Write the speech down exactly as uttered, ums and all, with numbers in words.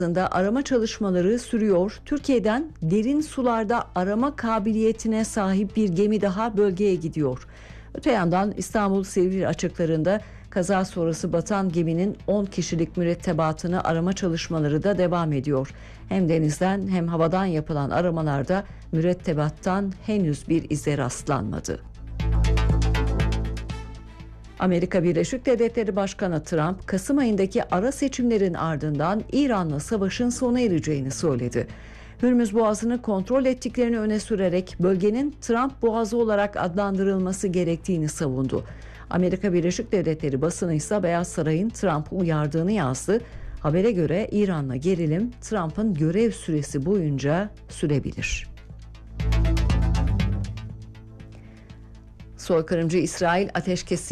arama çalışmaları sürüyor. Türkiye'den derin sularda arama kabiliyetine sahip bir gemi daha bölgeye gidiyor. Öte yandan İstanbul Silivri açıklarında kaza sonrası batan geminin on kişilik mürettebatını arama çalışmaları da devam ediyor. Hem denizden hem havadan yapılan aramalarda mürettebattan henüz bir ize rastlanmadı. Amerika Birleşik Devletleri Başkanı Trump, Kasım ayındaki ara seçimlerin ardından İran'la savaşın sona ereceğini söyledi. Hürmüz Boğazı'nı kontrol ettiklerini öne sürerek bölgenin Trump Boğazı olarak adlandırılması gerektiğini savundu. Amerika Birleşik Devletleri basını ise Beyaz Saray'ın Trump'ı uyardığını yazdı. Habere göre İran'la gerilim Trump'ın görev süresi boyunca sürebilir. Soykırımcı İsrail ateşkesi